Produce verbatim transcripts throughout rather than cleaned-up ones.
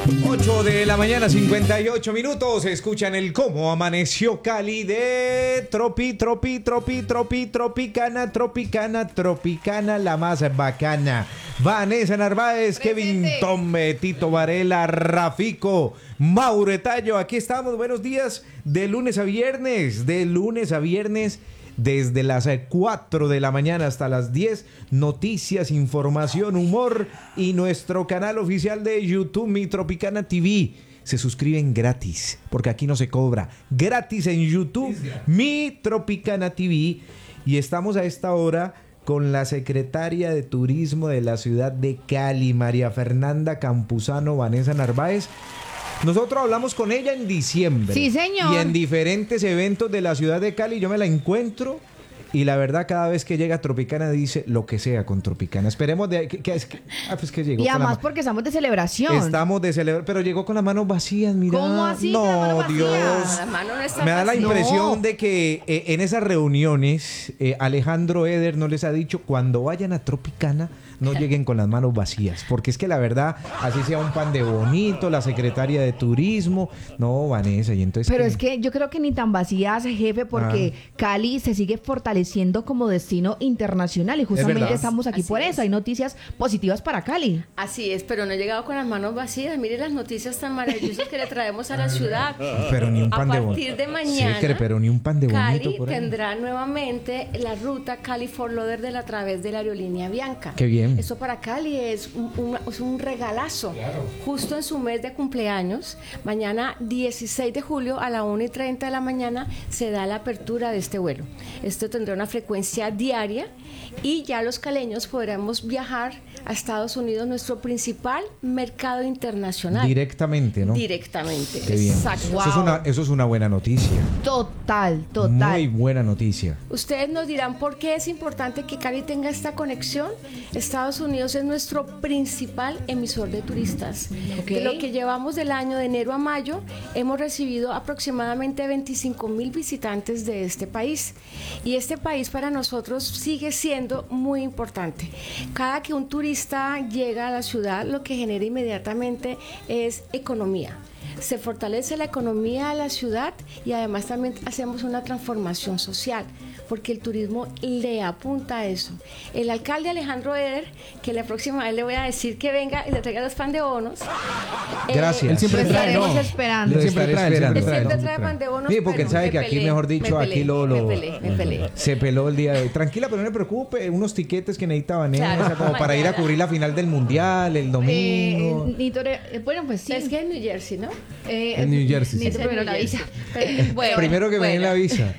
ocho de la mañana, cincuenta y ocho minutos. Escuchan el Cómo Amaneció Cali de Tropi, Tropi, Tropi, Tropi, Tropicana, Tropicana, Tropicana, la más bacana. Vanessa Narváez, Presente. Kevin Tombe, Tito Varela, Rafico, Mauro Tallo. Aquí estamos, buenos días, de lunes a viernes, de lunes a viernes. Desde las cuatro de la mañana hasta las diez, noticias, información, humor y nuestro canal oficial de YouTube, Mi Tropicana T V. Se suscriben gratis, porque aquí no se cobra. Gratis en YouTube, Mi Tropicana T V. Y estamos a esta hora con la secretaria de Turismo de la ciudad de Cali, María Fernanda Campuzano, Vanessa Narváez. Nosotros hablamos con ella en diciembre. Sí, señor. Y en diferentes eventos de la ciudad de Cali yo me la encuentro y la verdad cada vez que llega Tropicana dice lo que sea con Tropicana. Esperemos de que, que, es que ah, pues que llegó Y con además la, porque estamos de celebración. Estamos de celebración, pero llegó con las manos vacías, mira. ¿Cómo así? No, ¿Con las manos vacías? Dios. La mano no está Me da la vacía. impresión No. de que eh, en esas reuniones eh, Alejandro Eder no les ha dicho cuando vayan a Tropicana no lleguen con las manos vacías, porque es que la verdad, así sea un pan de bonito, la secretaria de Turismo, no, Vanessa, y entonces... Pero ¿qué? es que yo creo que ni tan vacías, jefe, porque Ah. Cali se sigue fortaleciendo como destino internacional y justamente verdad. estamos aquí Así por es. eso. Hay noticias positivas para Cali. Así es, pero no he llegado con las manos vacías. Mire las noticias tan maravillosas que le traemos a la ciudad. Pero ni un pan a de bonito. partir de mañana, Sí, pero ni un pan de bonito Cali por ahí. tendrá nuevamente la ruta Cali-Fort Lauderdale a través de la aerolínea Bianca. Qué bien. Eso para Cali es un, un- es un regalazo. Justo en su mes de cumpleaños, mañana dieciséis de julio a la una y treinta de la mañana se da la apertura de este vuelo. Esto tendrá una frecuencia diaria y ya los caleños podremos viajar a Estados Unidos, nuestro principal mercado internacional. Directamente, ¿no? Directamente. Qué bien. Exacto. Eso, es una, eso es una buena noticia. Total, total. Muy buena noticia. Ustedes nos dirán por qué es importante que Cali tenga esta conexión. Estados Unidos es nuestro principal emisor de turistas. Ok. De lo que llevamos del año de enero a mayo, hemos recibido aproximadamente veinticinco mil visitantes de este país. Y este país para nosotros sigue siendo muy importante. Cada que un turista llega a la ciudad, lo que genera inmediatamente es economía. Se fortalece la economía de la ciudad y además también hacemos una transformación social, porque el turismo le apunta a eso. El alcalde Alejandro Eder, que la próxima vez le voy a decir que venga y le traiga los pan de bonos. eh, Gracias. Él siempre Lo trae, estaremos ¿no? esperando. Lo Siempre estaré trae, esperando. él siempre siempre trae, trae pan de bonos. Sí, porque él pero sabe me que aquí, peleé, mejor me dicho, peleé, aquí lo... lo Me peleé, me peleé. Se peló el día de hoy. Tranquila, pero no me preocupe. Unos tiquetes que necesita Vanessa, Claro, como para ir a mañana. cubrir la final del Mundial, el Eh, domingo. Nito, eh, bueno, pues sí. Es que en New Jersey, ¿no? Eh, En New Jersey, sí. Nito, Es en primero New la Jersey. visa. Pero, bueno, Primero que me den bueno. la visa.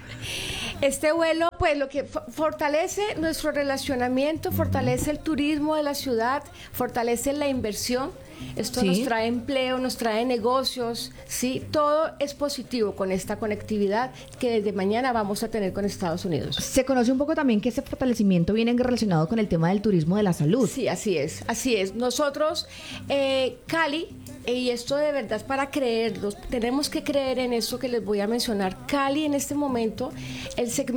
Este vuelo, pues lo que fo- fortalece nuestro relacionamiento, fortalece el turismo de la ciudad, fortalece la inversión. Esto Sí. nos trae empleo, nos trae negocios, sí, todo es positivo con esta conectividad que desde mañana vamos a tener con Estados Unidos. Se conoce un poco también que este fortalecimiento viene relacionado con el tema del turismo de la salud. Sí, así es, así es. Nosotros, eh, Cali, eh, y esto de verdad es para creerlo, tenemos que creer en eso que les voy a mencionar. Cali en este momento, el segmento